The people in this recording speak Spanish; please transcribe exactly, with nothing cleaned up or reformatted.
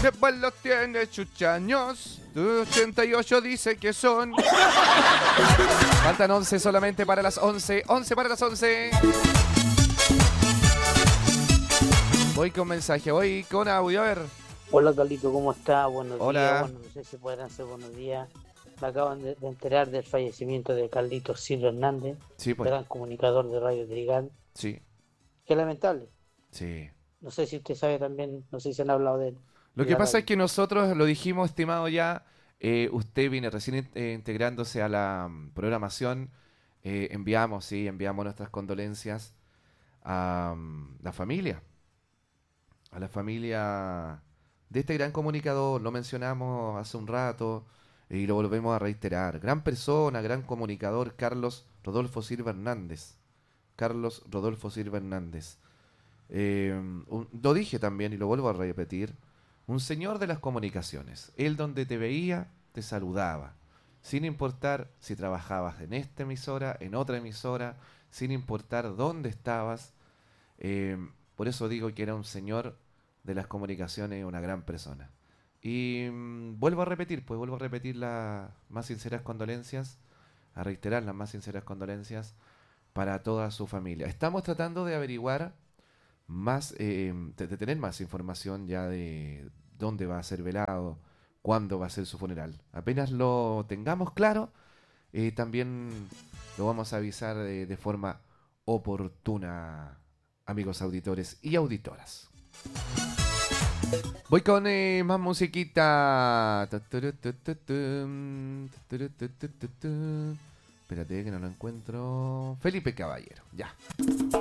Después los tiene chuchaños. ochenta y ocho dice que son. Faltan once solamente para las once. once para las once. Voy con mensaje, voy con audio, a ver. Hola Carlito, ¿cómo está? Buenos Hola. días. Bueno, no sé si podrán ser buenos días. Me acaban de, de enterar del fallecimiento de Carlitos Silva Hernández, Sí, pues. gran comunicador de Radio Trigal. Sí, Qué lamentable. sí. No sé si usted sabe también, no sé si han hablado de él. Lo en que la pasa radio. es que nosotros lo dijimos, estimado ya, eh, usted viene recién eh, integrándose a la mm, programación, eh, enviamos, sí, enviamos nuestras condolencias a mm, la familia, a la familia de este gran comunicador, lo mencionamos hace un rato y lo volvemos a reiterar. Gran persona, gran comunicador, Carlos Rodolfo Silva Hernández. Carlos Rodolfo Silva Hernández. Eh, un- lo dije también y lo vuelvo a repetir. Un señor de las comunicaciones. Él donde te veía, te saludaba. Sin importar si trabajabas en esta emisora, en otra emisora, sin importar dónde estabas. Eh, por eso digo que era un señor de las comunicaciones, una gran persona. Y mm, vuelvo a repetir, pues vuelvo a repetir las más sinceras condolencias, a reiterar las más sinceras condolencias para toda su familia. Estamos tratando de averiguar más, eh, de, de tener más información ya de dónde va a ser velado, cuándo va a ser su funeral. Apenas lo tengamos claro, eh, también lo vamos a avisar de, de forma oportuna, amigos auditores y auditoras. Voy con eh, más musiquita. Espérate que no lo encuentro. Felipe Caballero, ya.